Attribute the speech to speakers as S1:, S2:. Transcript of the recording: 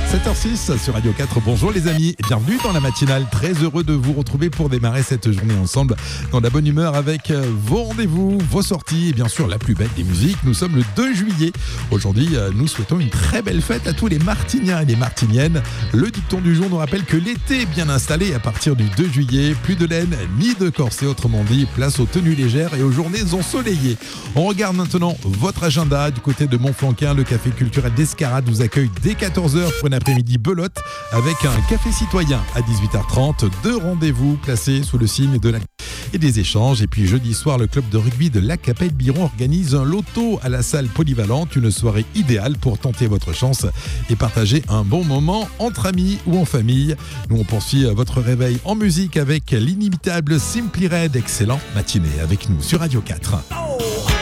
S1: 7h06 sur Radio 4. Bonjour les amis et bienvenue dans la matinale. Très heureux de vous retrouver pour démarrer cette journée ensemble dans la bonne humeur avec vos rendez-vous, vos sorties et bien sûr la plus belle des musiques. Nous sommes le 2 juillet. Aujourd'hui, nous souhaitons une très belle fête à tous les Martiniens et les Martiniennes. Le dicton du jour nous rappelle que l'été est bien installé à partir du 2 juillet. Plus de laine ni de corset, autrement dit, place aux tenues légères et aux journées ensoleillées. On regarde maintenant votre agenda du côté de Montflanquin. Le café culturel d'Escarade vous accueille dès 14h pour une après-midi belote avec un café citoyen à 18h30. 2 rendez-vous placés sous le signe de la et des échanges. Et puis jeudi soir, le club de rugby de La Capelle-Biron organise un loto à la salle polyvalente. Une soirée idéale pour tenter votre chance et partager un bon moment entre amis ou en famille. Nous on poursuit votre réveil en musique avec l'inimitable Simply Red. Excellent matinée avec nous sur Radio 4.